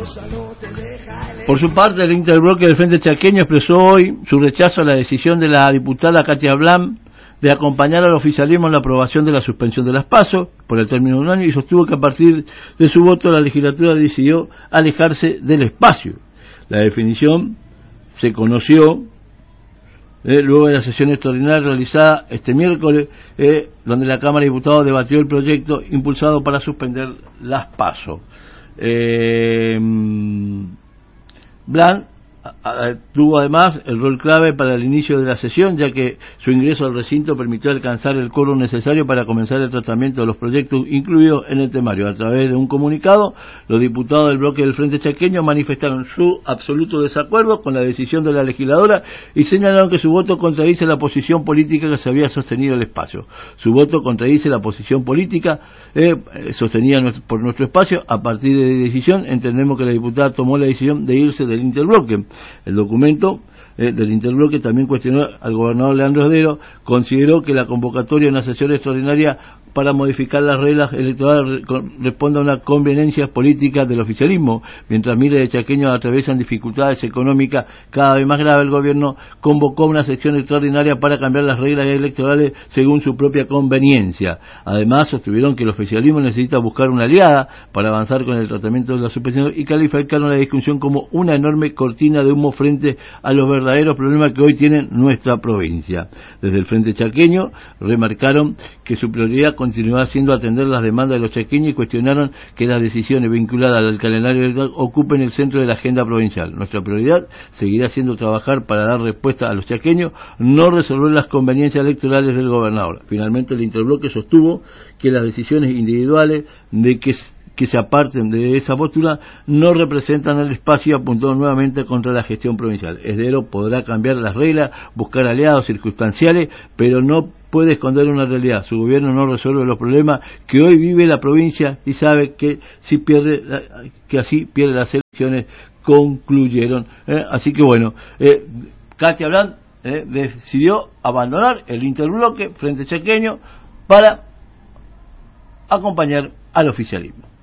Por su parte, el interbloque del Frente Chaqueño expresó hoy su rechazo a la decisión de la diputada Katia Blan de acompañar al oficialismo en la aprobación de la suspensión de las PASO por el término de un año, y sostuvo que a partir de su voto la legislatura decidió alejarse del espacio. La definición se conoció luego de la sesión extraordinaria realizada este miércoles, donde la Cámara de Diputados debatió el proyecto impulsado para suspender las PASO. Blan tuvo además el rol clave para el inicio de la sesión, ya que su ingreso al recinto permitió alcanzar el quórum necesario para comenzar el tratamiento de los proyectos incluidos en el temario. A través de un comunicado, los diputados del bloque del Frente Chaqueño manifestaron su absoluto desacuerdo con la decisión de la legisladora y señalaron que su voto contradice la posición política que se había sostenido el espacio. Su voto contradice la posición política sostenida por nuestro espacio. A partir de la decisión, entendemos que la diputada tomó la decisión de irse del interbloque. El documento del interbloque también cuestionó al gobernador Leandro Heredero, consideró que la convocatoria de una sesión extraordinaria para modificar las reglas electorales responde a una conveniencia política del oficialismo. Mientras miles de chaqueños atraviesan dificultades económicas cada vez más graves, el gobierno convocó una sesión extraordinaria para cambiar las reglas electorales según su propia conveniencia. Además, sostuvieron que el oficialismo necesita buscar una aliada para avanzar con el tratamiento de la suspensión y calificaron la discusión como una enorme cortina de humo frente a los verdaderos problemas que hoy tiene nuestra provincia. Desde el Frente Chaqueño remarcaron que su prioridad continuará siendo atender las demandas de los chaqueños y cuestionaron que las decisiones vinculadas al calendario electoral ocupen el centro de la agenda provincial. Nuestra prioridad seguirá siendo trabajar para dar respuesta a los chaqueños, no resolver las conveniencias electorales del gobernador. Finalmente, el interbloque sostuvo que las decisiones individuales de que se aparten de esa postura no representan el espacio, y apuntó nuevamente contra la gestión provincial. Heredero podrá cambiar las reglas, buscar aliados circunstanciales, pero no puede esconder una realidad. Su gobierno no resuelve los problemas que hoy vive la provincia y sabe que así pierde las elecciones, concluyeron. Así que bueno, Katia Blan decidió abandonar el interbloque Frente Chaqueño para acompañar al oficialismo.